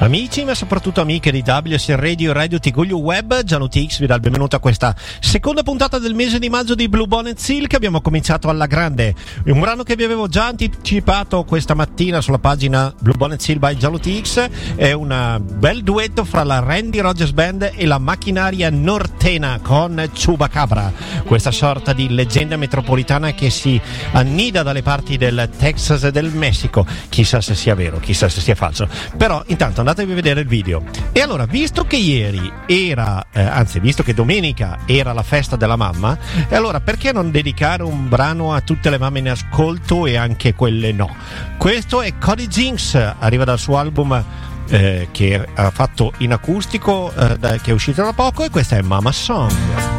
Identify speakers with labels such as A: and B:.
A: Amici, ma soprattutto amiche di WS Radio, Radio Tiguglio Web, Gianluca X vi dà il benvenuto a questa seconda puntata del mese di maggio di Bluebonnet Seal, che abbiamo cominciato alla grande. Un brano che vi avevo già anticipato questa mattina sulla pagina Bluebonnet Seal by Gianluca X è un bel duetto fra la Randy Rogers Band e la macchinaria Nortena con Chupacabra, questa sorta di leggenda metropolitana che si annida dalle parti del Texas e del Messico. Chissà se sia vero, chissà se sia falso, però intanto andatevi a vedere il video. E allora, visto che ieri era visto che domenica era la festa della mamma, e allora perché non dedicare un brano a tutte le mamme in ascolto e anche quelle no? Questo è Cody Jinks, arriva dal suo album che ha fatto in acustico, che è uscito da poco, e questa è Mama Song.